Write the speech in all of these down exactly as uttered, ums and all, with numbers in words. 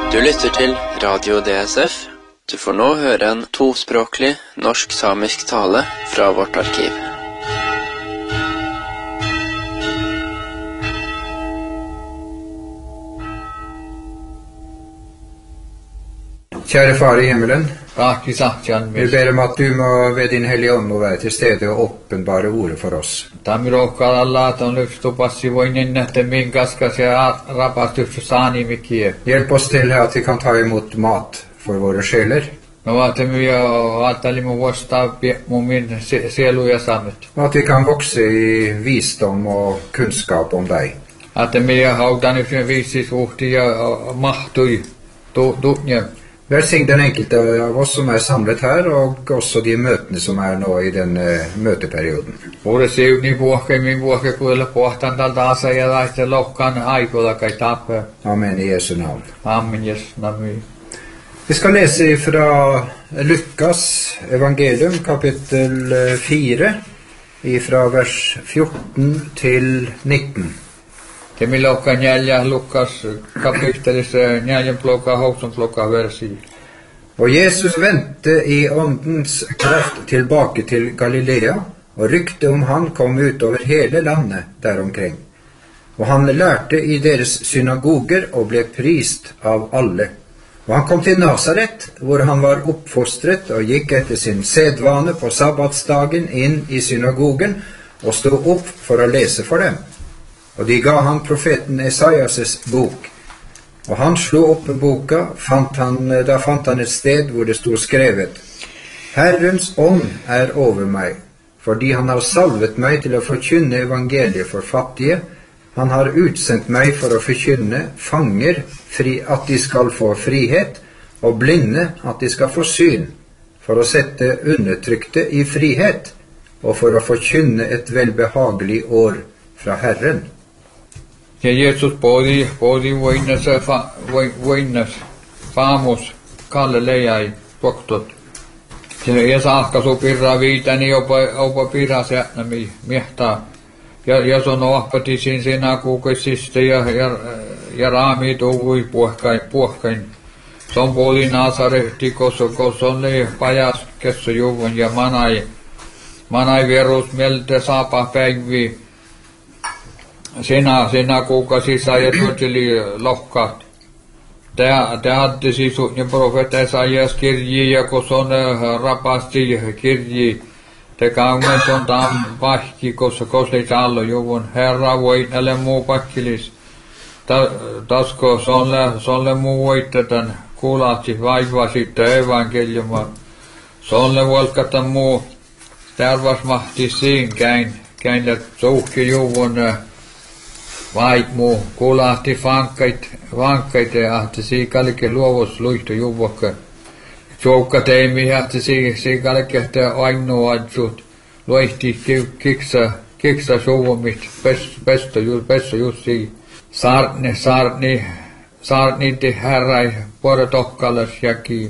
Du lytter til Radio D S F. Du får nå høre en tospråklig norsk-samisk tale fra vårt arkiv. Kjære Far i himmelen, Raki Satjan vi ber om at du må ved din hellige ånd må være til stede og åpenbare ordet for oss. Tamirokka Allah ton lyftupassi voinen että minkäska se rapastussa saani mikie. Hjelp oss til at vi kan ta imot mat for våre sjeler, No vaatemme ja ajattelimme vuostaa mun min sieluja samet. og at vi kan vokse i visdom og kunnskap om deg. Ajattelimme ja hautan yksin viisi suhti ja mahtui tunne. Velsign den enkelte av oss som er samlet her, og også de møtene som er nå i denne møteperioden. Uuden siivni puhkei min puhkei kuilla pohtan tältä asa ja laiste lohkan aikoilla kai tappe. Amen i Jesu navn. Amen Jesu nami. Vi skal lese fra Lukas evangelium, kapittel fire, fra vers fjorten til nitten. Te milokka neljä Lukas kapittelissa neljän plokka housun plokka versi. Og Jesus vendte i åndens kraft tilbake til Galilea, og ryktet om han kom ut over hele landet der omkring. Og han lærte i deres synagoger og ble prist av alle. Og han kom til Nazaret, hvor han var oppfostret og gikk etter sin sedvane på sabbatsdagen inn i synagogen og stod opp for å lese for dem. Og de ga han profeten Esaias' bok. Og han slo opp boka, fant han, da fant han et sted hvor det stod skrevet: Herrens ånd er over meg, fordi han har salvet meg til å forkynne evangeliet for fattige. Han har utsendt meg for å forkynne fanger fri, at de skal få frihet, og blinde at de skal få syn, for å sette undertrykte i frihet, og for å forkynne et velbehagelig år fra Herren. Ja Jesus podi podi voinnas voinnas faamus Galileai tuoktot. Ja saakka supirra viitani jopa jopa pirasjana mi miehtaa. Ja ja sono ahpati sin synagogisista ja ja ja raami tuui puhkain puhkain. Son podi Nazaretti koso koson le pajas kesso juvon ja manai manai verus melte saapa päivi. Sena sena kuka sisä ja tuoteli lohkat. Tää tää hadde siis ja profeetta Esaias kirji ja koson rapasti kirji. Te kaumen on tam pahki kossa kosli sallo juvun herra voitelle muu pakkilis. Ta tasko sonle sonle muu voitetan kuulahti vaivaa sitten evankeliuma. Sonle volkata muu tärvas mahti siin käin käin suhki juvun vaik muu kuulahti vankait vankait ja ahti siikalike luovus luihtu juvokka. Joukka teimi ahti si siikalike te ainoa adsut luihti kiksa kiksa suvumit pesto ju pesto jussi sarne sarni sarni te herrai portokkalas jaki.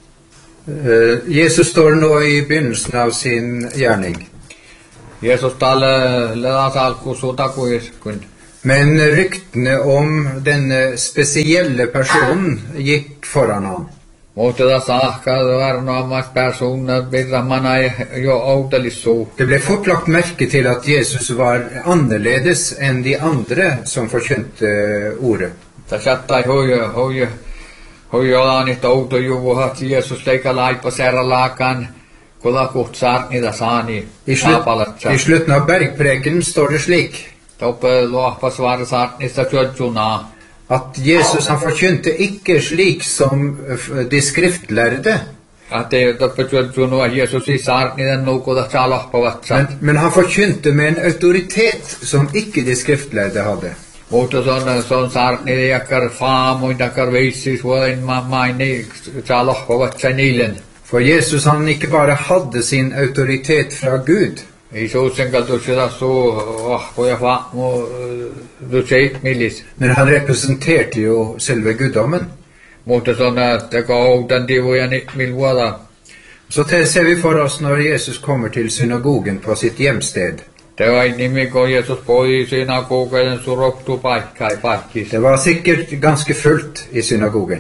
Jesus står nå i begynnelsen av sin gjerning. Jesus taler ledas alkusuutakuiskun. Men ryktene om denne spesielle personen gikk foran ham. Mutta tässä ehkä varnoamas personer birra manai jo outelissu. Det ble fort lagt merke til at Jesus var annerledes enn de andre som forkynte ordet. Tässä tai hoja hoja hoja olanit outojuvuhat Jesus leika laipa serralaakan kulakuht saarnida saani. I, slutt, I slutten av bergprekenen står det slik: Toppe luohpas var saarnista tjodjuna. At Jesus han forkynte ikke slik som de skriftlærde. At det toppe tjodjuna Jesus i saarnida nukuda salohpavatsa. Men, men han forkynte med en autoritet som ikke de skriftlærde hadde. Mutta son son saarnida jakkar faamuin takkar veissis vuoden maini salohpavatsa niilen. For Jesus han ikke bare hadde sin autoritet fra Gud. Jeesusen kaltuisella suu ahpoja faamu dutseit millis. Men han representerte jo selve guddommen. Mutta son teko outan tivuja mil vuoda. Så ser vi for oss når Jesus kommer til synagogen på sitt hjemsted. Det var nimi kun Jesus poi synagogen suroktu paikkai paikkis. Det var sikkert ganske fullt i synagogen.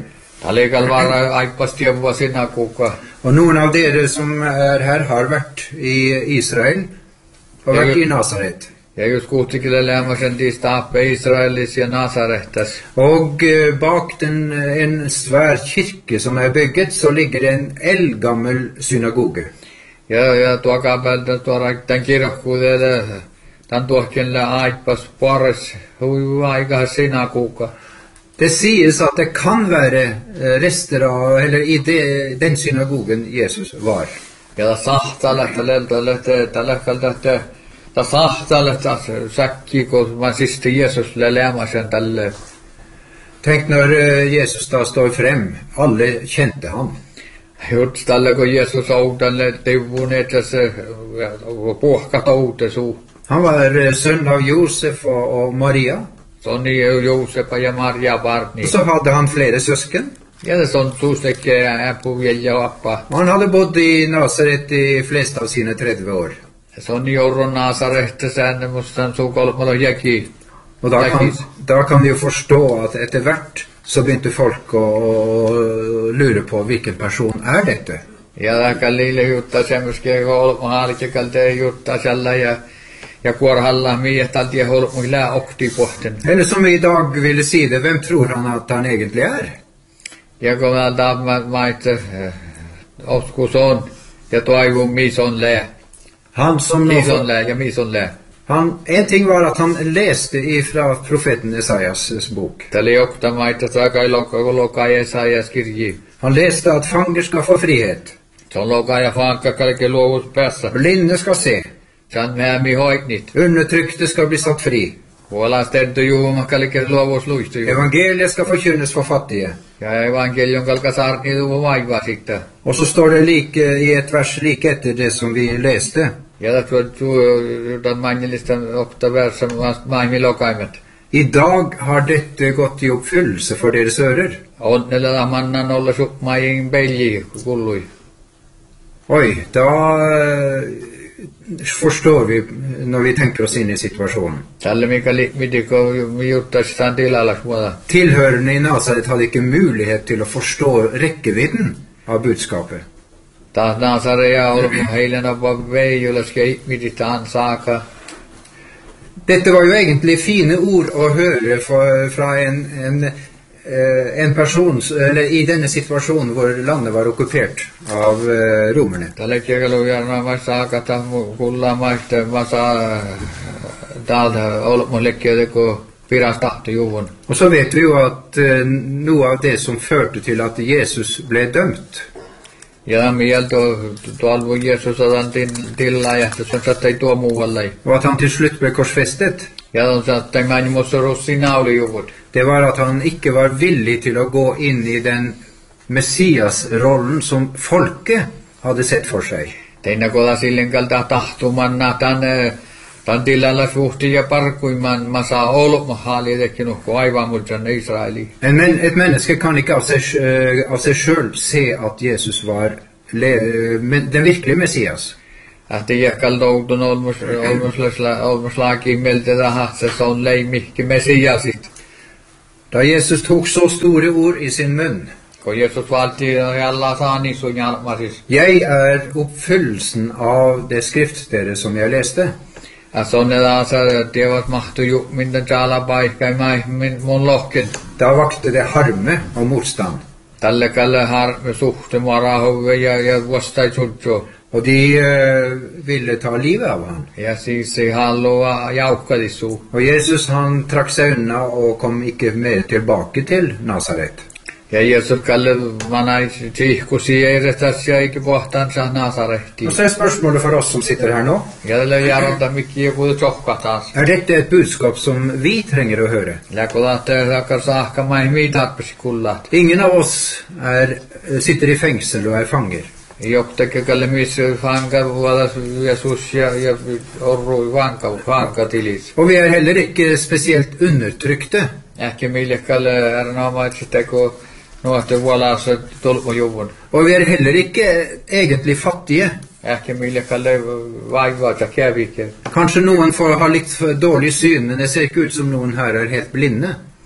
Tallegal var aipas tievua sinä kuka. Og noen av dere som er her har vært i Israel og vært i Nasaret. Ja just kuutikille lämmäsen tiistaappe Israelis ja Nasaretas. Og eh, bak den, en svær kirke som er bygget, så ligger det en eldgammel synagoge. Ja, ja tuokaa päältä tuoda tämän kirkkuudelle, tämän tuohkelle aipas paras, hui aika sinä kuka. Det sies at det kan være eh, rester av, eller i det, den synagogen Jesus var. Ja ta sahtalle, tälle, tälle, tälle, ta sahtalle, säkki, kun man siste Jesus lämmäsen tälle. Tenk når eh, Jesus da står frem, alle kjente han. Just tälle, kun Jesus on tälle tivun etässä, puhkat outesu. Han var eh, sønn av Josef og, og Maria. Se on niin Josepa ja Maria Barni. Og så hadde han flere søsken. Ja se on suustekke äpuviel ja appa. Og han hadde bodd i Nasaret i flest av sine tretti år. Se on niin Jouron Nasarehte säännö, mustan suu kolmalla jäki. Og da kan, da kan vi jo forstå at etter hvert så begynte folk å, å lure på hvilken person er dette. Ja tämäkään liille juttaa semmoiskia, kun olemme harkikalta juttaa siellä ja ja kuorhalla miettalti ja holmui lää okti pohten. Eller som vi i dag ville si det, hvem tror han at han egentlig er? Ja kun mä taas maitse oskus on ja toivon mison lää. Han som Mison lää ja mison lää. han, en ting var at han leste ifra profeten Esaias' bok. Tällä jokta maitse sakai loka Esaias kirji. Han leste at fanger skal få frihet. Se on loka ja fankka kaikki luovus päässä. Blinde skal se. Sen määmi hoiknit. Undertrykte skal bli satt fri. Puolaan steddu juuma kaikki luovus luistu. Evangeliet skal forkynnes for fattige. Ja evankelion kalka saarni tuvu vaivaa sitten. Og så står det like, i et vers like etter det som vi leste. Ja tässä on tuon manjelista okta versa maimi lokaimet. I dag har dette gått i oppfyllelse for deres ører. Onnella mannan olla sukmain pelji kullui. Oi, da eh, forstår vi når vi tenker oss inn i situasjonen. Tälle mikä mitiko juttastaan tilalla muuta. Tilhørende i Nasaret hadde ikke mulighet til å forstå rekkevidden av budskapet. Taas Nasare ja olmu heilen apa veijulaskia mititään saaka. Dette var jo egentlig fine ord å høre fra, fra en, en, eh, en person, eller i denne situasjonen hvor landet var okkupert av eh, romerne. Tälle kiekalu järna mä saaka ta kulla maiste mä saa täältä olmu lekkiä kun piras tahti juvun. Og så vet vi jo at eh, noe av det som førte til at Jesus ble dømt, Ja mielto tuolvu Jeesus otan tilla ja se sattui tuo muualle. og at han til slutt ble korsfestet, Ja on sattui mani musta russi naulujuvut. det var at han ikke var villig til å gå inn i den Messias-rollen som folket hadde sett for seg. Teinä kola sillen kalta tahtumanna tän tän tilalla suhti ja parkuiman ma saa olma haali tekin uhko aivan multan Israeli. En men, et menneske kan ikke av seg, eh, av seg selv se at Jesus var le, men, den virkelige Messias. Ahti jäkkal doutun olmus olmuslasla olmuslaki melte tahat se on leimikki mesiasit. Da Jesus tok så store ord i sin munn, Kun Jeesus valti ja alla saani sun jalmasis. jeg er oppfyllelsen av det skriftstedet som jeg leste. Ja sonne taas tievät mahtu ju minne täällä paikkai mai min mun lohken. Da vakte det harme og motstand, Tälle kalle harme suhte marahuve ja ja vastai sutjo. og de eh, ville ta livet av han. Ja siis se halua jaukkadisu. Og Jesus han trakk seg unna og kom ikke mer tilbake til Nasaret. Ja Jeesus kalle manai tihkusi eretäs ja ikke pohtansa Nasarehti. Og så er spørsmålet for oss som sitter her nå, Ja tälle jarota mikki joku tjokka taas. er dette et budskap som vi trenger å høre? Ja kun lähtee saakka saakka mai mitatpasi kullat. Ingen av oss er, sitter i fengsel og er fanger. Joktekke kalle missä fanka vuodas Jeesus ja ja orrui vanka vanka tilis. Og vi er heller ikke spesielt undertrykte. Ehkä mille kalle erinomaisesti nuohte vuolassa tulpujuvun. Og vi er heller ikke egentlig fattige. Ehkä mille kalle vaivaa ja kävikin. Kanskje noen får ha litt for dårlig syn, men det ser ikke ut som noen her er helt blinde.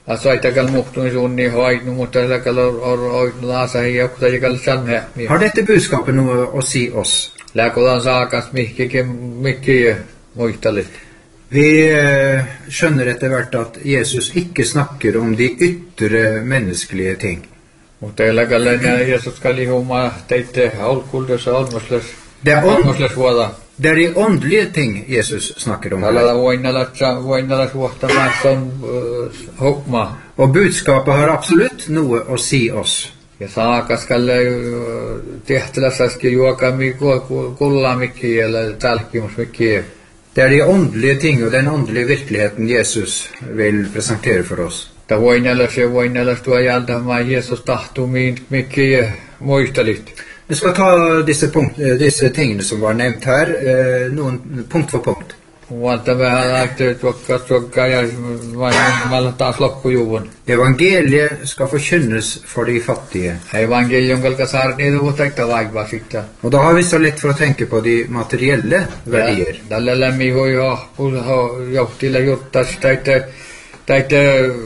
Asaitagal muhtun sunni hoidnu, mutta tällä on laasa ja joku tällä sanne. Har dette budskapet noe å si oss? Lääkolan saakas mihki mihki muistalit. Vi eh, skjønner etter hvert at Jesus ikke snakker om de ytre menneskelige ting. Mutta eläkällä Jeesus kalli humma teitte alkuldessa almosles. Det er, ånd, almosles vuoda. det er de åndelige ting Jesus snakker om Tällä her. voinnalatsa voinnalas vuohtamaan son hokma. Og budskapet har absolutt noe å si oss. Ja saakas kalle tehtälässäski juokami kullamikki eller talkimusmikki. Det er de åndelige ting og den åndelige virkeligheten Jesus vil presentere for oss. Ta voinnalas ja voinnalas tuo jaltamaan Jeesus tahtuu mikki muistalit. Vi skal ta disse, punkt, disse tingene som var nevnt her, eh, noen punkt for punkt. Valta vähän lähtee tuokka tuokka ja vain taas loppujuvun. Evangeliet skal forkynnes for de fattige. Evangelium kalka saarniitu vuotta vaivaa sitten. Og da har vi så lett for å tenke på de materielle verdier. Tällä lämmi hui ho johtilla juttas täitä täitä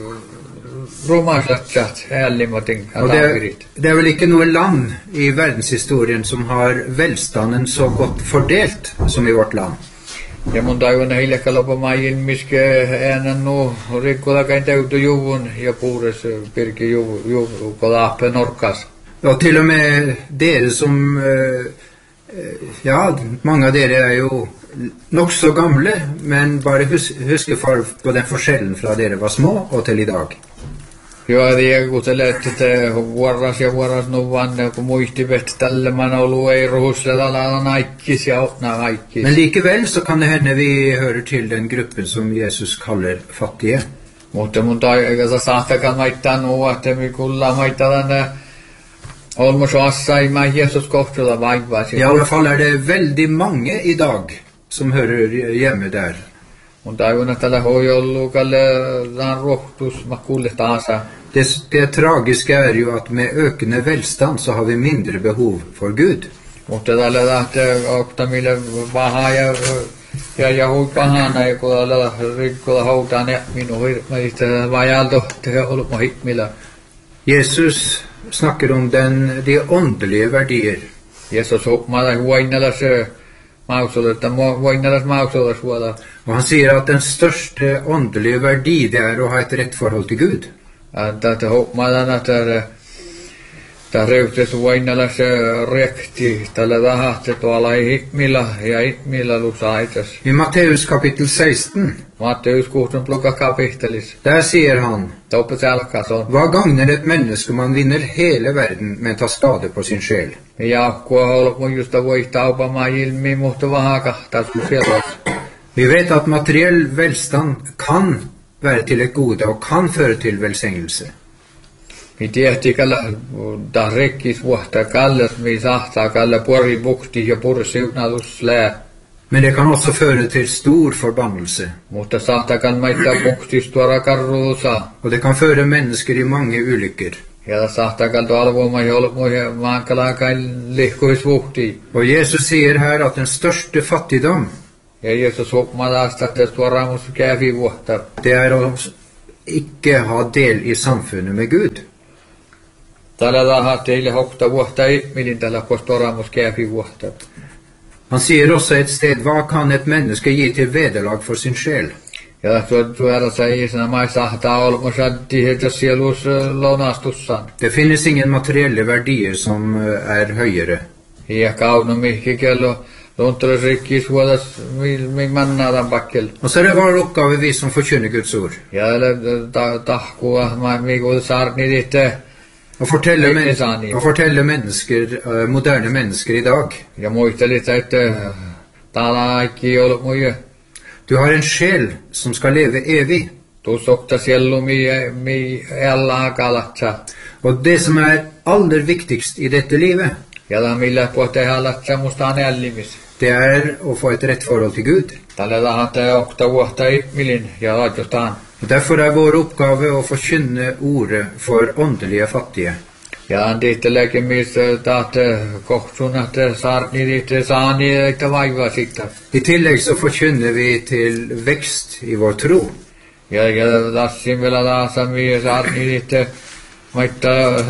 romansatsaat ällimatin Og det, det er vel ikke noe land i verdenshistorien som har velstanden så godt fordelt som i vårt land. Ja mun taivana hiljaka lopamaan ilmiske äänen nu rikkolakaan täyty juvun ja puures pirki juvu kolaappe norkas. Og til og med dere som, eh, ja, mange av dere er jo nok så gamle, men bare hus, husker for, på den forskjellen fra dere var små og til i dag. Joo, ja kun se lähti vuoras ja vuoras nu vanne, kun muistivet tälle man ollut ei ruhussa tällä naikkis ja åpna naikkis. Men likevel så kan det hende vi hører til den gruppen som Jesus kaller fattige. Mutta mun taikassa sahtakaan maittaa nuo, että me kulla maittaa tänne olmosuassa ei mä Jesus kohtella vaivaa. I alle fall er det veldig mange i dag som hører hjemme der. Mun taivana tällä hoijollukalle tämän rohtus mä kuulle taasa. Det, det tragiske er jo at med økende velstand så har vi mindre behov for Gud. Mutta tällä lähtee ottamille pahaa ja ja ja hui pahana ja kun tällä rikkola houtaan ja minun hirmeistä vajalto tehdä ollut mohikmilla. Jesus snakker om den, de åndelige verdier. Jesus hukmalla huoinnalas mausolle, että voinnalas mausolle suola. Og han sier at den største åndelige verdi det er å ha et rett forhold til Gud. Että hukmalla että Tämä röyhtes voinnalas rekti tällä vähähtä tuolla ihmillä ja ihmillä lusaitas. I Matteus kapittel seksten, Matteus kuusten plukka kapittelis. der sier han, Toppe selkas on. hva gagner et menneske man vinner hele verden, men tar skade på sin sjel? Ja kun ollut mun justa voi taupamaan ilmi, mutta vähän kahtaa sun siellä. Vi vet at materiell velstand kan være til et gode og kan føre til velsignelse. Mi tiehti kalla ta rekkis vuotta kallas mi sahtaa kalla pori bukti ja pursiunalus lää. Men det kan også føre til stor forbannelse. Mutta sahtaa kan maittaa buktis tuoda karruusa. Og det kan føre mennesker i mange ulykker. Ja sahtaa kalta alvuoma jolmuja maankalaakain lihkuis vuhti. Og Jesus sier her at den største fattigdom, Ja Jesus hukmalasta että tuoramus kävi vuotta. det er å ikke ha del i samfunnet med Gud. Tällä rahaa teille hokta vuotta ihminen tällä kostoramus kävi vuotta. Han sier også et sted, hva kan et menneske gi til vederlag for sin sjel? Ja tuoda se isänä mai sahtaa olmosa tihetä sielus lounastussan. Det finnes ingen materielle verdier som er høyere. Ja kaunu mihki kello lontras rikkis vuodas min mannadan pakkel. Og så er det vår oppgave, vi som forkynner Guds ord, Ja eller tahkua mi kuul saarni ditte. å fortelle, Ikke men sant, ja. å fortelle mennesker, eh, moderne mennesker i dag. Ja muistelit että täällä ei ollut muja. Du har en sjel som skal leve evig. Tussokta siellu mi mi ella kalatsa. Og det som er aller viktigst i dette livet, Ja millä puhutte halatsa mustaan ällimis. det er å få et rett forhold til Gud. Tällä lahatte okta vuotta ihmilin ja laitostaan. Og derfor er vår oppgave å forkynne ordet for åndelige fattige. Ja antiitteläkin missä tahte kohtsunat saarni ditte saani että vaivaa sitten. I tillegg så forkynner vi til vekst i vår tro. Ja, ja tassin vielä taas mies arni että maita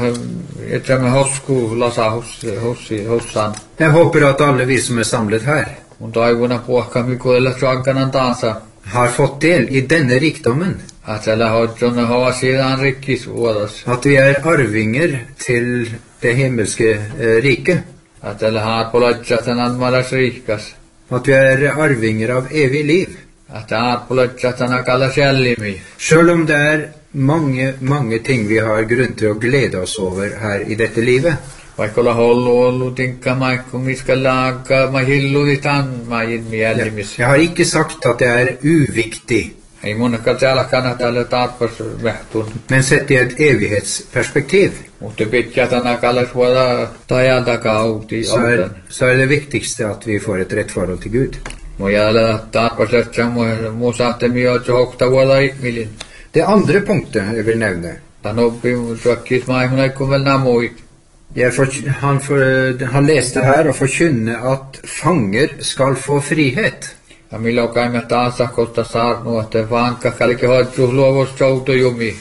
että me hosku lasa hossi hossi hossan. Jag hoppas att alla vi som är samlade här Mun toivona puhka mikoilla suankanan taansa. har fått del i denna rikdomen. Att alla hodjon har sidan rikkis vuodas. Att vi är arvinger till det himmelske eh, rike. Att alla har polajatan anmalas rikas. Att vi är arvinger av evig liv. Att har polajatan kallas jällimi. Selv om det är många, många ting vi har grunn til å glede oss over her i dette livet. Vaikka olla hollu ollu tinkka maikku miska laga ma hillu ditan ma jidmi jällimis. Jeg har ikke sagt at det er uviktig, Ei munakka täällä kannata alle tarpas vähtun. men sett i et evighetsperspektiv, Mutta pitkätana kallas vuoda tajan takaa outi så er, outan. så er det viktigste at vi får et rett forhold til Gud. Mo jäällä tarpas lähtsä mu saatte miotso hokta vuoda ikmilin. Det andre punktet jeg vil nevne, Tän oppi tuokkis maihun aikku vel namuit. jeg for, han, for, han leste her og forkynne at fanger skal få frihet. Ja milloin käymme taas kosta saarnu, että vankka kalki hoitsu luovus soutujumi.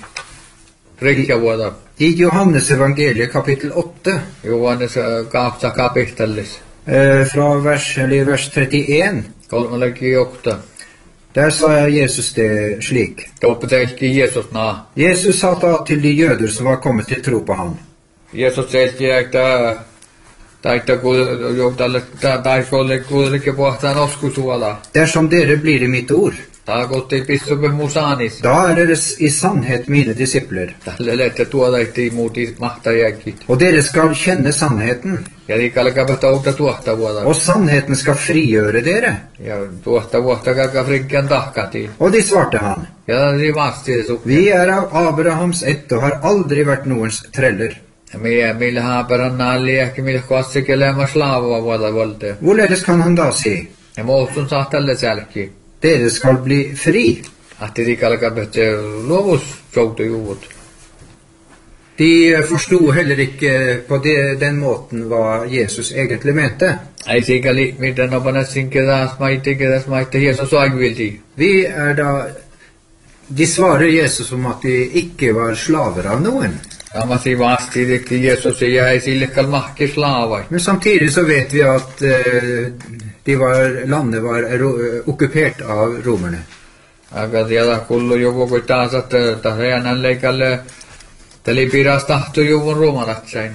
Rikja vuoda. I Johannes evangeliet kapittel åtte, Johannes kaapta kapistallis. eh, fra vers, eller vers trettien, Kolmallekin jokta. der sa Jesus det slik. Oppetelki Jeesus naa. Jesus sa da til de jøder som var kommet til tro på ham: Jeesus selki, että taita kuudalle taiskolle kuudellekin pohtaan oskusuola. dersom dere blir i mitt ord, Taakotti pissupe musaanis. da er dere i sannhet mine disipler, Tälle lette tuodaiti muuti mahtajakin. og dere skal kjenne sannheten, Ja rikalkapa touta tuohta vuoda. og sannheten skal frigjøre dere. Ja tuohta vuotta kalka frikkian tahkatiin. Og de svarte han: Ja de vasti sukki. vi er av Abrahams ett og har aldri vært noens treller. Ja millä millä haaperan nalli ehkä millä kassikeleema slaava vuoda volte. Hvorledes kan han da si: Ja muutun saa tälle sälki. dere skal bli fri? Ahti rikalkapa luovus soutujuvut. De forsto heller ikke på det, den måten hva Jesus egentlig mente. Ei sikali miten opanassin kedas maitte kedas maitte Jeesus aigvilti. Vi er da, de svarer Jesus om at de ikke var slaver av noen. Amasi vasti dikki Jeesus ja ei sillekal mahki slaavai. Men samtidig så vet vi at eh, de var, landet var ro, okkupert av romerne. Aga tiedä kullu joku kui taas että tahreanan leikalle teli piras tahtu juvun rumalatsain.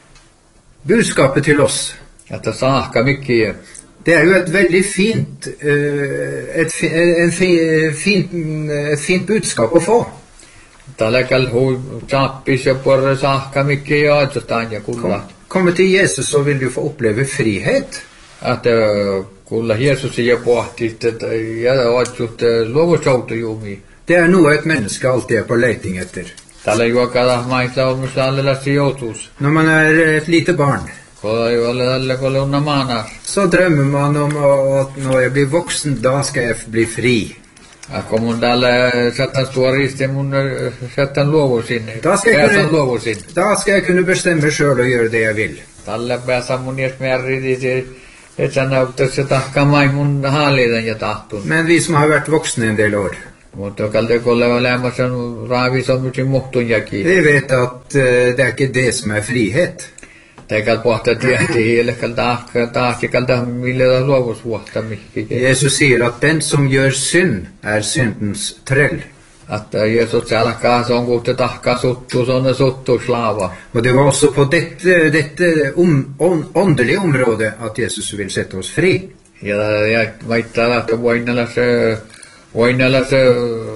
Budskapet til oss, Että saahka mikki. det er jo et veldig fint, eh, et, fi- en fi, fint, et fint budskap å få. Talekal hui chappis ja porre saahka mikki ja atsotaan ja kulla. Komme til Jesus så vil du få oppleve frihet. Että kulla Jeesus ja pohti että ja atsut luovusoutu jumi. Det er noe et menneske alltid er på leiting etter. Tällä juokada maitla on myös allelasi joutuus. Når man er et lite barn, Kolla ju alle alle kolla unna maanar. så drømmer man om at når jeg blir voksen, da skal jeg bli fri. Kun mun täällä sätän tuoristi mun sätän luovusin. Da skal, jeg Pääsän kunne, luovusin. da skal jeg kunne bestemme selv og gjøre det jeg vil. Tällä pääsän mun jes märriti että sä näyttäis se tahkamai mun haalidan ja tahtun. Men vi som har vært voksne en del år, Mutta kallte kolle olemassa raavisomusin muhtun jakin. vi vet at eh, det er ikke det som er frihet. Teikal pohta tiehti hiilekal tahka tahti kalta millä luovusvuotta mikki. Jesus sier at den som gjør synd, er syndens trell. Että Jeesus alkaa se on kuutte tahka suttu, se on suttu slaava. Og det var også på dette, dette om, on, åndelige området at Jesus vil sette oss fri. Ja, ja maittaa että voinella se voinella se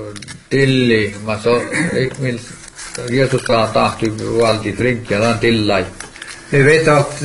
tilli, mä so mil Jeesus saa tahti valti trinkja dan tillai. Vi vet at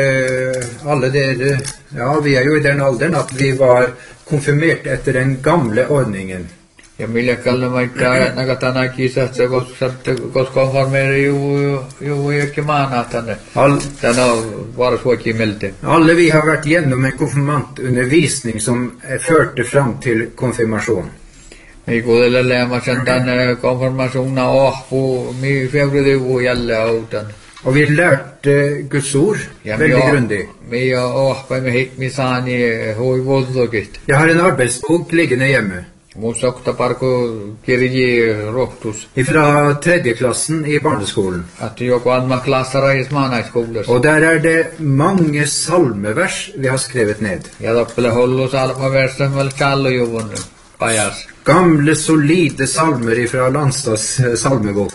eh, alle dere, ja vi er jo i den alderen at vi var konfirmert etter den gamle ordningen. Ja millä kalle maittaa naga tänä kisassa koska koska konformeeri ju ju ekki maana tänne. All, Tänä var suoki melte. alle vi har vært gjennom en konfirmantundervisning som eh, førte fram til konfirmasjon. Ei kuudelle leemasen tänne konfirmationna ohpu mi februari jälle autan. Og vi lærte Guds ord veldig grundig. Mi ohpa mi hikmi saani hui vuodukit. Jeg har en arbeidsbok liggende hjemme. Musokta parko kirji rohtus. Fra tredje klassen i barneskolen. Att jag går med klasser i smana i skolan. Og der er det mange salmevers vi har skrevet ned. Jag doppele hållo salma versen väl kallo ju vunne. Pajas. Gamle, solide salmer fra Landstads eh, salmebok.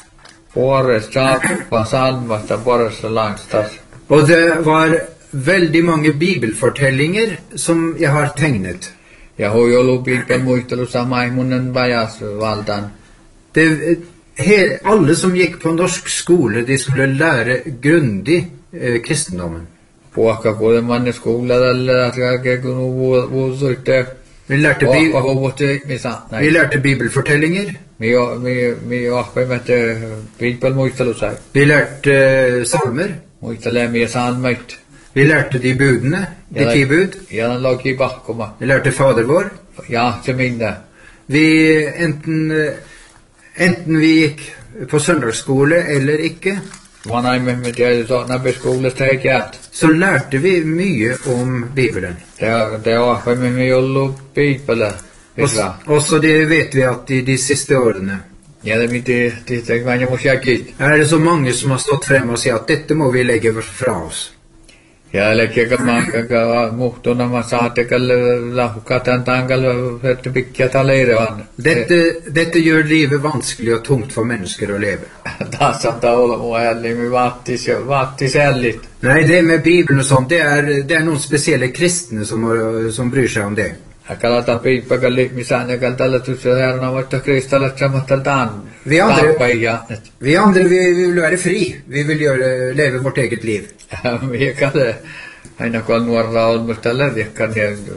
Året skapa salma ta boras langstas. Og det var veldig mange bibelfortellinger som jeg har tegnet. Ja har ju lopit muistelu sama munnen pajas valdan. Det, he, alle som gikk på norsk skole, de skulle lære grundig eh, kristendommen. Puaka kun manne skola tällä att jag kunde vuosuitte. Vi lærte, bi Puaka vuotte misa. vi lærte bibelfortellinger. Mi mi mi ahpe med bibel muistelu sai. Vi lærte eh, salmer. Muistele mi salmait. Vi lærte de budene, de ti bud. Ja lag i bakkoma. Vi lærte Fader vår. Ja til minne. Vi enten, eh, enten vi gikk på søndagsskole eller ikke, Man har med med det så när beskolesteget. så lærte vi mye om Bibelen. Det det var med mig jollo bibel. Også, også det vet vi at i de siste årene Ja det mitt det det var jag måste jag git. er det så mange som har stått frem og sagt at dette må vi legge fra oss. Ja lägger kan man kan muhtuna man saatte kall lahkatan tangal för bicka talerevan. Dette, dette gjør livet vanskelig og tungt for mennesker å leve. Tässä taula mua älli mi vaattis vaattis ällit. Nei, det med Bibelen og sånt, det er, det er noen spesielle kristne som, har- som bryr seg om det. Kalata piippa kalli misane kal tällä tussa herna vaikka kristallat samattaltaan. Vi andre, Tappaja. vi andre vi, vi vil være fri. Vi vil gjøre, leve vårt eget liv. Mi kalle aina kun nuorra on mutta lähdekään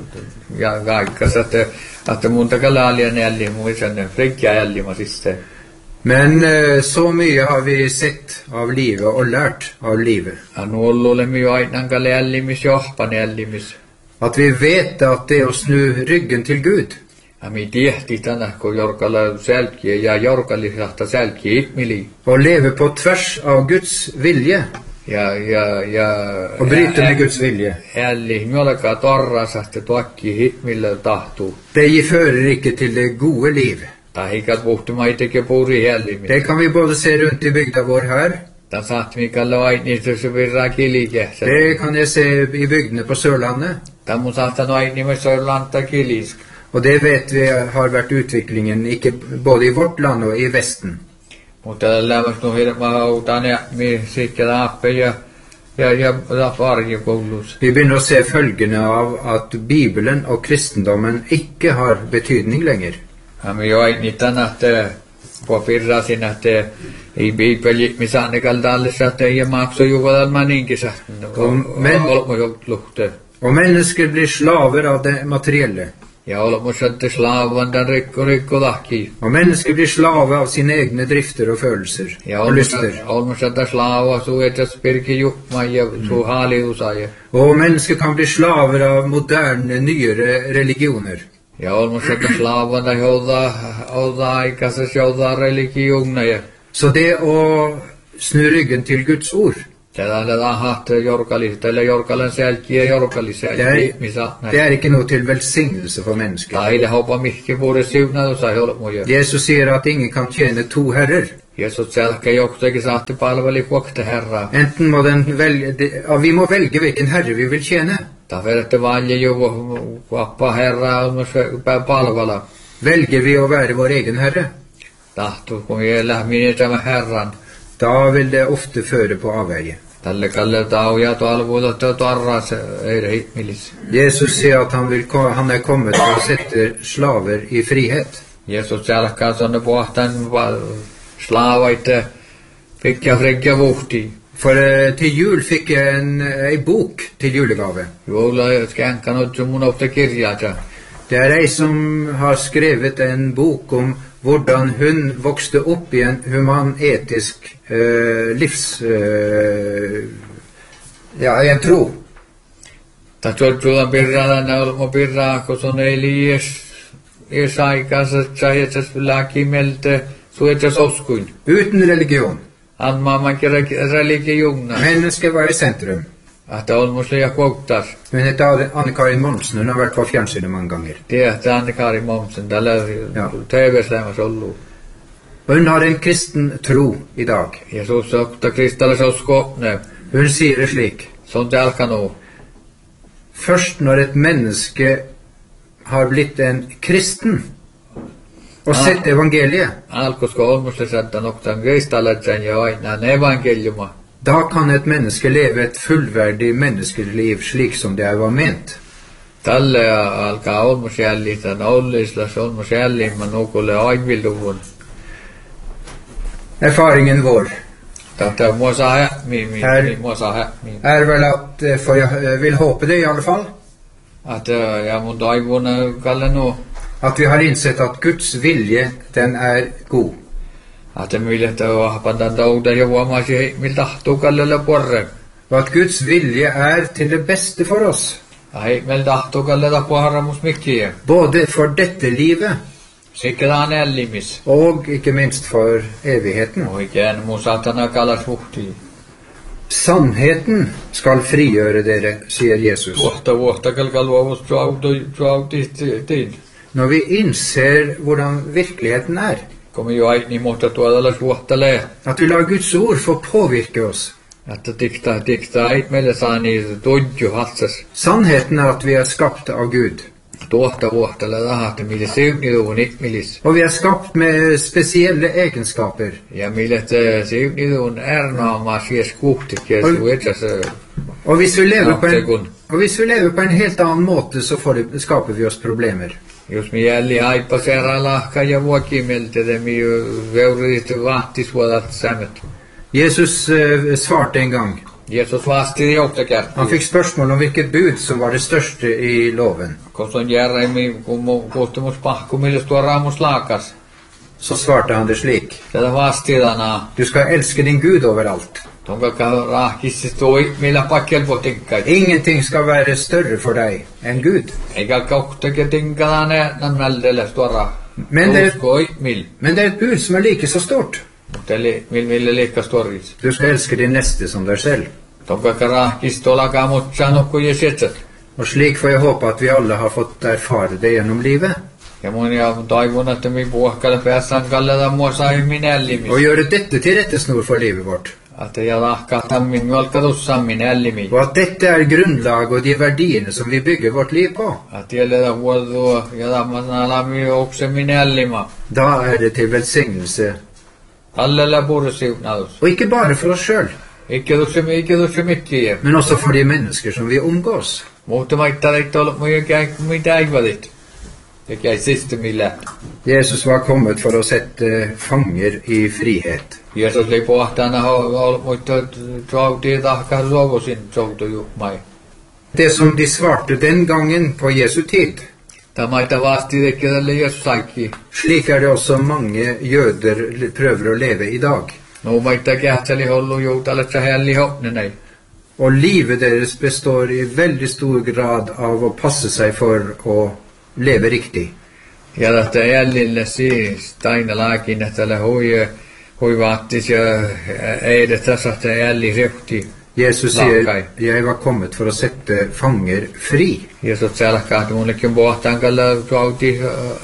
ja kaikkas että että monta kalalia neljä muisen frikja älli ma siste. Men eh, så mye har vi sett av livet og lært av livet. Anu ollulle mi aina kalle älli mis johpan älli mis. At vi vet at det er å snu ryggen til Gud. Ja mi tiehti tänä kun jorkalla selki ja jorkalli sahta selki itmili. Å leve på tvers av Guds vilje. Ja ja ja Og bryte med Guds vilje. älli mjolka torras että tuokki hitmillä tahtuu. Det fører ikke til det gode liv. Ta hikat puhtu maiteke puuri älli. Det kan vi både se rundt i bygda vår her. Ta satt mi kalle aini se virra kilige. Det kan jeg se i bygdene på Sørlandet. Ta mun saattaa noin nimessä lanta kilisk. Og det vet vi har vært utviklingen ikke både i vårt land og i Vesten. Mutta lämmäs no hirma hautaan ja mi sikkela appe ja ja ja da farge koulus. Vi begynner å se følgene av at Bibelen og kristendommen ikke har betydning lenger. Ja mi join ni tänä te po pirra sinä te ei bibeli mi saane kaldallessa te ja makso juvalan maninkisa. Men- olmo jo luhte. Og mennesker blir slaver av det materielle. Ja olmo sätte slavan den rikko rikko lahki. Og mennesker blir slave av sine egne drifter og følelser Ja og olmo lyster. olmo sätte slava su että spirki jukma ja su hali usaje. Og mennesker kan bli slaver av moderne, nyere religioner. Ja olmo sätte slavan da joda oda aikassa joda religiona ja. Så det å snu ryggen til Guds ord, Tällä lahat jorkali tällä jorkalan selkiä jorkali det selki er, misa. det er ikke noe til velsignelse for mennesker. Taile hoppa mihki puure siunadu sai olmoja. Jesus sier at ingen kan tjene to herrer. Jesus selkä joktakin saatti palveli kuokte herraa. Enten må den velge, det- ja, vi må velge hvilken herre vi vil tjene. Ta vedette valje jo kuoppa herraa olmos palvela. Velger vi å være vår egen herre, Tahtu kun elää minä tämä herran. da vil det ofte føre på avveie. Tälle kalle tauja talvuuta tarras eire hitmilis. Jesus sier at han, vil, ko- han er kommet for å sette slaver i frihet. Jesus selkä sonne pohtan slaavaitte pikja frikja vuhti. For eh, til jul fikk jeg en, ei bok til julegave. Juula skänkanut mun ofte kirjata. Det er ei som har skrevet en bok om hvordan hun vokste opp i en humanetisk eh, livs... Eh, ja, en tro. Ta tuolla pirralla naulmo pirraa, kun on eli es es aikansa saitsas lakimelte suetsas oskuin. Uten religion. An mamma kira religiona. Mennesket var i sentrum. Että on musta kouttas. Hun heter Anne-Karin Monsen, hun har vært på fjernsynet mange ganger. Det är Anne-Karin Mommsen, tällä Ja. T V-slämässä ollut. Og hun har en kristen tro i dag. Ja sussa ottaa kristallisuskoppne. Hun sier det slik: Se on tälkä nu. først når et menneske har blitt en kristen og Ja. sett evangeliet, Alkosko on musta sätta noktan kristallatsen ja aina evankeliuma. da kan et menneske leve et fullverdig menneskeliv slik som det var ment. Tälle alkaa olmus jäljitä, ollislas olmus jäljimmä nukulle aikvilduvun. Erfaringen vår Tätä mua saa hä, mi, mi, Här- mi, mua saa hä, mi. er vel at, eh, for jeg eh, vil håpe det i alle fall, Att ja mun toivon kalle nu. at vi har innsett at Guds vilje, den er god. Että mille tää pandan touda ja huomasi miltä tahtuu kallelle porre. Og at Guds vilje er til det beste for oss, Ai miltä tahtuu kallella puharamus mikkiä. både for dette livet Sikkelään ellimis. og ikke minst for evigheten. Oikein mun satana kallas huhtii. Sannheten skal frigjøre dere, sier Jesus. Vuotta vuotta kalka luovus tuautiin. Når vi innser hvordan virkeligheten er, Komi jo aini muuta tuodalas vuottalee. at vi lar Guds ord få påvirke oss. Että tikta tikta eit meille saa niin tudju hatsas. Sannheten er at vi er skapt av Gud. Tuotta vuottale tahti mille siuniluun ikmilis. Og vi er skapt med spesielle egenskaper. Ja mille siuniluun ernaamaa sies kuhtik ja Oi. su etsas Og hvis vi lever på en, Sekund. og hvis vi lever på en helt annen måte, så får det, skaper vi oss problemer. jos mi jälli aipa serra lahka ja vuokimeltä te mi veurit vahtisvuodat sämmet. Jesus eh, svarte en gang. Jesus vasti johtakerti. Han fikk spørsmål om hvilket bud som var det største i loven. Koson järremi kuhtumus pahku mille tuo raamus laakas. Så svarte han det slik: Tätä vastidana. Du skal elske din Gud overalt. Tonka rahkissi toi millä pakkel potinkkai. Ingenting skal være større for deg enn Gud. Eikä kauttakin tinkalaane nan mäldelle tuora. Men det, Uskoi mil. men det er et bud som er like så stort. Mutta eli mil mille liikkas torris. Du skal elske din neste som deg selv. Tonka rahkissi tolakaa mut sanokku ja setsät. Og slik får jeg håpe at vi alle har fått erfare det gjennom livet. Ja mun ja toivon, että mi puhkalle päässään kallella mua sai minellimis. Og gjøre dette til rettesnor for livet vårt. Että ja lahkahtan min valkatussan minellimi. Og at dette er grunnlag og de verdiene som vi bygger vårt liv på. Että jäljellä huoltua ja tammasana lami okse minellima. Da er det til velsignelse. Allella pursiunadus. Og ikke bare for oss sjøl, Ikke tuossa ikke tuossa mikkiä. men også for de mennesker som vi omgås. Mutta maittaa ei ollut mun jäi mitä ei valit. Det jäi sista millä. Jesus var kommet for å sette fanger i frihet. Jesus oli pohtana ollut mutta tuautiin tahkaa luovusin soutuju mai. Det som de svarte den gangen på Jesu tid, Tämä ei vasti tekee jossakin. slik er det også mange jøder prøver å leve i dag. No maittaa kähtseli hollu joutalle sähelli hopnenei. Og livet deres består i veldig stor grad av å passe seg for å leve riktig. Ja tästä jäljille siis taina laakin, että le hui hui vaattis ja ei det tässä että jälli rehti. Jesus sier, jeg var kommet for å sette fanger fri. Jesus selkaa, että mullekin pohtaan kalla tuauti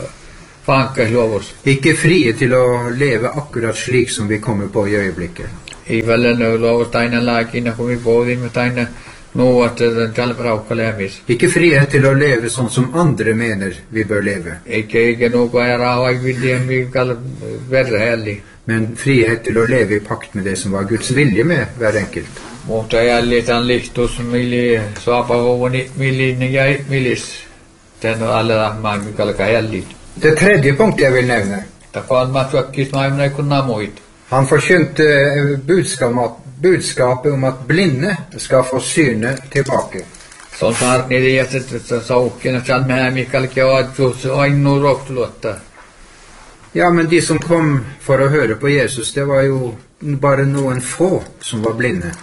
fankas luovus. Ikke frie til å leve akkurat slik som vi kommer på i øyeblikket. I vällen luovus taina laakin, kun vi pohdimme taina nu att den jalbraukka lämmis. Ikke frihet til å leve sånn som andre mener vi bør leve, Eikä eikä nuko ja rahoik viljen vi kalla verre helli. men frihet til å leve i pakt med det som var Guds vilje med hver enkelt. Mutta jäljitän lihtus mili saapahovoni milin ja milis. Den alle rahmaan mikalka jällit. Det tredje punktet jeg vil nevne. Takaan mä syökkis maailman kun namuit. Han forkynte budskap, budskapet om at blinde skal få synet tilbake. Se on saarni että saukkina saan mä mikalka oadjus ainu rohtuluotta. Ja, men de som kom for å høre på Jesus, det var jo bare noen få som var blinde.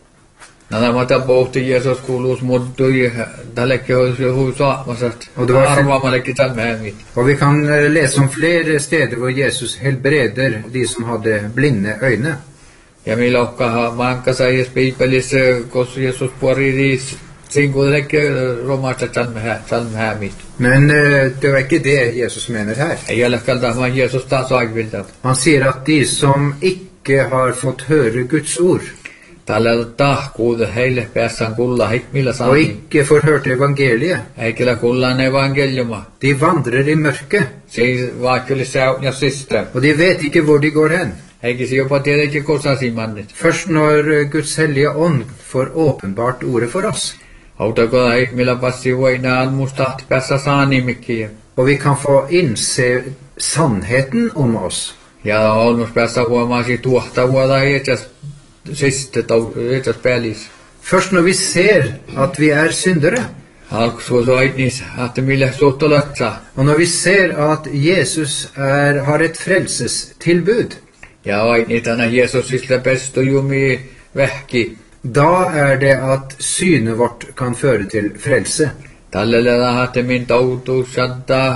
Nämä mata pohti Jesus kuuluus muuttui tällekin olisi hui saamassa. Och det var- Arvaamallekin saan mä mit. Og vi kan eh, lese om flere steder hvor Jesus helbreder de som hadde blinde øyne. Ja milokkahan mankasa edes piipelissä, koska Jeesus puoriris sinkullekin romasta salmhämit. Men eh, det var ikke det Jesus mener her. Ei ole kaltamaan Jeesus taas aikvilta. Han sier at de som ikke har fått høre Guds ord, Tällä tahkuuta heille päässään kulla hikmillä og saati. ikke får hørt evangeliet, Eikä kullaan evankeliuma. de vandrer i mørket, Se vaikka oli säun ja sista. og de vet ikke hvor de går hen. Eikä se jopa tietenkin kosasi mannit. Først når eh, Guds hellige ånd får åpenbart ordet for oss, Autako hikmillä passi voinaan mustahti päässä saanimikkiä. og vi kan få innse sannheten om oss. Ja olmus päässä huomasi tuohta vuoda etäs sista tau etäs päällis. Først når vi ser at vi er syndere, Alkuun soitnis, että millä suhtolatsa. og når vi ser at Jesus er, har et frelsestilbud, Ja oitni tänä Jeesusista pestujumi vähki. da er det at synet vårt kan føre til frelse. Tällä lailla että min tautu satta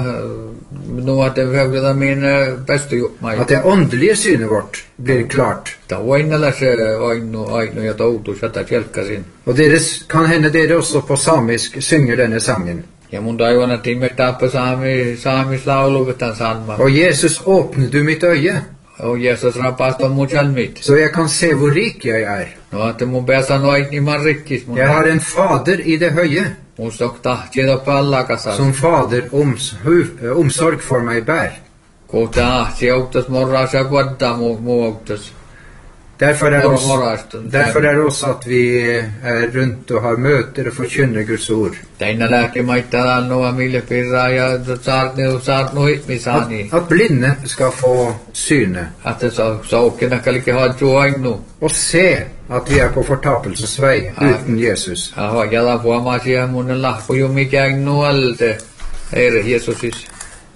nuoten högda min pestujumai. At det åndelige synet vårt blir klart. Ta voinalla se oinu oinu ja tautu satta selkkasin. Og deres, kan hende dere også på samisk synger denne sangen. Ja mun taivon että me tappa saami saamislaulu vetan sanma. Og Jesus, åpne du mitt øye, Og Jeesus rapasta mun salmit. så jeg kan se hvor rik jeg er. No että mun päässä noitni man rikkis mun. Jeg har en fader i det høye, Mun stok tahtjeda pallakasas. som fader oms, hu, omsorg for meg bær. Kun tahti auttas morras ja kuodda mu mu auttas. Derfor er, Mor- også, morrasten. derfor er det også at vi er rundt og har møter og forkynner Guds ord. Teina lähti maittaa noa mille pirraa ja saat ne saat no hitmisani. At, at blinde skal få syne, Että sa saukena kalki hadju ainu. og se at vi er på fortapelsens vei uten Jesus. Aha jala huomasia mun lahpu jo mikään nuolte. Herre Jeesusis.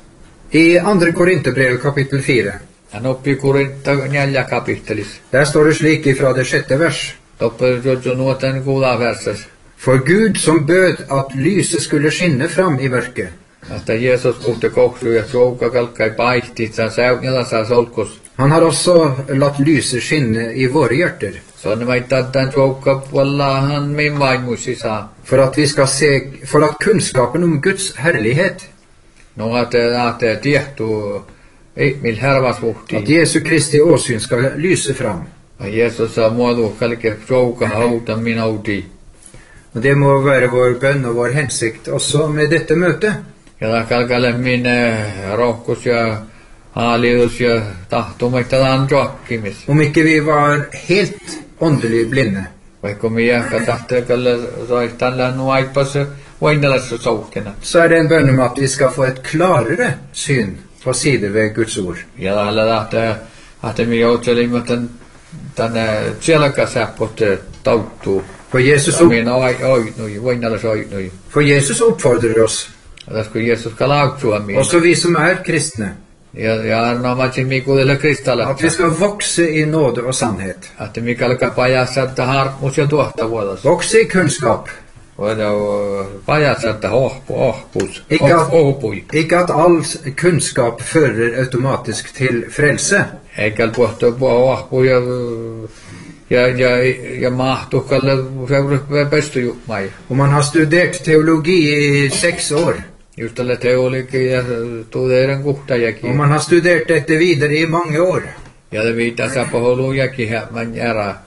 I andre Korinterbrev kapittel fire, Hän oppi kurinta neljä kapittelis. der står det slik ifra det sjette vers. Toppa jojo nuoten kuulla versas. For Gud som bød at lyset skulle skinne fram i mørket, Että Jeesus puhti kohtu ja jouka kalkkai paihti. Sä säynillä saa solkus. han har også latt lyset skinne i våre hjerter, Så ne maittaa tän jouka wallahan min vaimusi saa. for at vi skal se, for at kunnskapen om Guds herlighet, No että lähtee tiehtuu. Ei mil hervas vuhti. at Jesu Kristi åsyn skal lyse fram. Ja Jeesus saa muodu kalke jouka hauta min auti. Og det må være vår bønn og vår hensikt også med dette møtet. Ja tää kalkalle min rohkus ja haalius ja tahtumaita taan joakkimis. Om ikke vi var helt åndelig blinde, Vaikka minä katahtaa kalle sois tällä nuaipas vainalassa soukena. så er det en bønn om at vi skal få et klarere syn på sider ved Guds ord. Ja täällä lähtee, että minä joutselimme tän tänne selkäsäppot tauttuu. For Jesus, Ja minä oinui, vainalassa oinui. for Jesus oppfordrer oss, Ja tässä kun Jeesus kalauksua minä. også vi som er kristne, Ja ja arnomatsin mikuudelle kristalla. at vi skal vokse i nåde og sannhet. Että mikä alkaa pajassa, että harmus ja tuohtavuodas. Vokse i kunnskap. Voidaan pajassa, että hohpu, hohpus, Ikke at, hohpui. ikke at all kunnskap fører automatisk til frelse, Eikä puhtua hohpu ja ja ja ja mahtu kalle seura pestujumai. om man har studert teologi i seks år, Just tällä teolikin ja tuudeiden kuhtajakin. og man har studert dette videre i mange år, Ja det viitaa sapaholujakin man jära.